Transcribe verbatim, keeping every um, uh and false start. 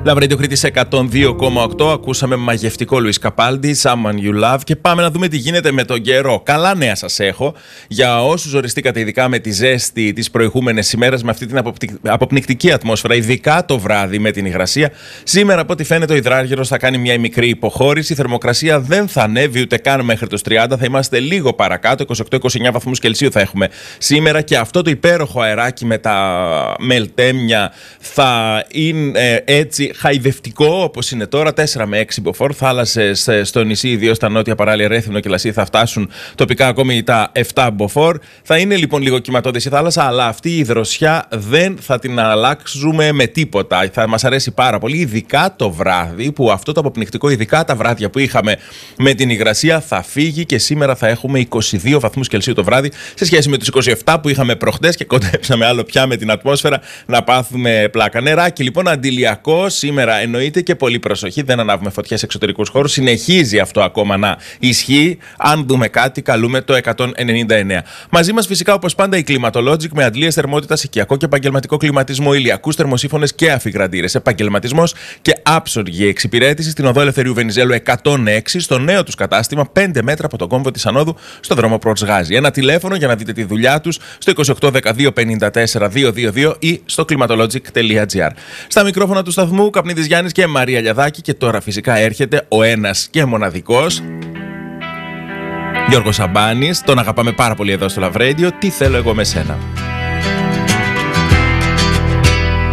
Love Radio Κρήτης εκατόν δύο κόμμα οκτώ. Ακούσαμε μαγευτικό Λουίς Καπάλντι, Someone You Love. Και πάμε να δούμε τι γίνεται με τον καιρό. Καλά νέα σας έχω. Για όσους ζοριστήκατε ειδικά με τη ζέστη τις προηγούμενες ημέρες, με αυτή την αποπνικτική ατμόσφαιρα, ειδικά το βράδυ με την υγρασία. Σήμερα, από ό,τι φαίνεται, ο υδράργυρος θα κάνει μια μικρή υποχώρηση. Η θερμοκρασία δεν θα ανέβει ούτε καν μέχρι τους τριάντα. Θα είμαστε λίγο παρακάτω. είκοσι οκτώ είκοσι εννέα βαθμούς Κελσίου θα έχουμε σήμερα. Και αυτό το υπέροχο αεράκι με τα μελτέμια θα είναι έτσι χαϊδευτικό όπως είναι τώρα. τέσσερα με έξι μποφόρ. Θάλασσες στο νησί, ιδίως στα νότια παράλια Ρέθυμνο και Λασί, θα φτάσουν τοπικά ακόμη τα επτά μποφόρ. Θα είναι λοιπόν λίγο κυματώδης η θάλασσα, αλλά αυτή η δροσιά δεν θα την αλλάξουμε με τίποτα. Θα μας αρέσει πάρα πολύ, ειδικά το βράδυ, που αυτό το αποπνικτικό, ειδικά τα βράδια που είχαμε με την υγρασία, θα φύγει και σήμερα θα έχουμε είκοσι δύο βαθμούς Κελσίου το βράδυ, σε σχέση με τους είκοσι επτά που είχαμε προχτές και κοντέψαμε άλλο πια με την ατμόσφαιρα να πάθουμε πλάκα. Νεράκι λοιπόν αντιλιακό σήμερα εννοείται, και πολύ προσοχή, δεν ανάβουμε φωτιές σε εξωτερικούς χώρους. Συνεχίζει αυτό ακόμα να ισχύει. Αν δούμε κάτι, καλούμε το εκατόν ενενήντα εννέα. Μαζί μας φυσικά, όπως πάντα, η Climatologic με αντλίες θερμότητας, οικιακό και επαγγελματικό κλιματισμό, ηλιακούς θερμοσύφωνες και αφιγραντήρες, επαγγελματισμός και άψογη εξυπηρέτηση στην οδό Ελευθερίου Βενιζέλου εκατόν έξι, στο νέο τους κατάστημα, πέντε μέτρα από τον κόμβο της Ανόδου, στο δρόμο προς Γάζη. Ένα τηλέφωνο για να δείτε τη δουλειά τους στο είκοσι οκτώ δεκαδύο πενήντα τέσσερα διακόσια είκοσι δύο ή στο climatologic τελεία τζι άρ. Στα μικρόφωνα του σταθμού, Καπνίδης Γιάννης και Μαρία Λιαδάκη, και τώρα φυσικά έρχεται ο ένας και μοναδικός Γιώργος Σαμπάνης. Τον αγαπάμε πάρα πολύ εδώ στο Love Radio. Τι θέλω εγώ με σένα.